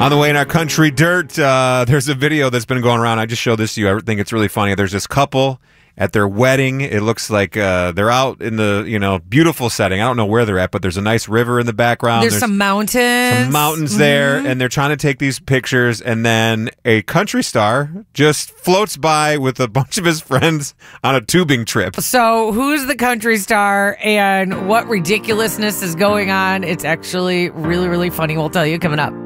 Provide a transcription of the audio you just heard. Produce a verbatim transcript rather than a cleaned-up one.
On the way in our country dirt, uh, there's a video that's been going around. I just showed this to you. I think it's really funny. There's this couple at their wedding. It looks like uh, they're out in the, you know, beautiful setting. I don't know where they're at, but there's a nice river in the background. There's, there's some mountains. Some mountains mm-hmm. there, and they're trying to take these pictures, and then a country star just floats by with a bunch of his friends on a tubing trip. So who's the country star, and what ridiculousness is going on? It's actually really, really funny. We'll tell you coming up.